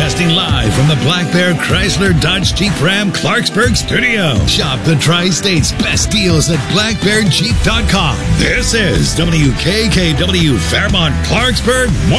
Broadcasting live from the Black Bear Chrysler Dodge Jeep Ram Clarksburg studio. Shop the Tri-State's best deals at blackbearjeep.com. This is WKKW Fairmont Clarksburg.